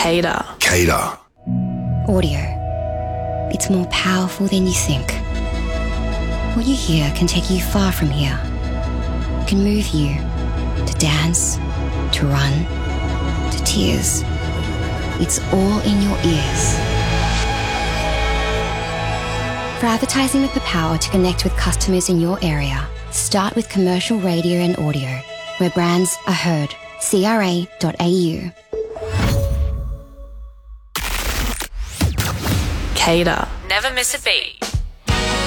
Cater. Cater. Audio. It's more powerful than you think. What you hear can take you far from here. It can move you to dance, to run, to tears. It's all in your ears. For advertising with the power to connect with customers in your area, start with commercial radio and audio, where brands are heard. CRA.au. Cater. Never miss a beat.